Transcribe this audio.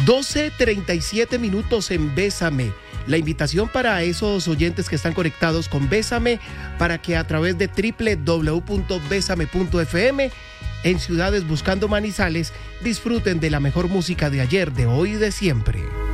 12:37 minutos en Bésame. La invitación para esos oyentes que están conectados con Bésame para que a través de www.besame.fm en ciudades buscando Manizales disfruten de la mejor música de ayer, de hoy y de siempre.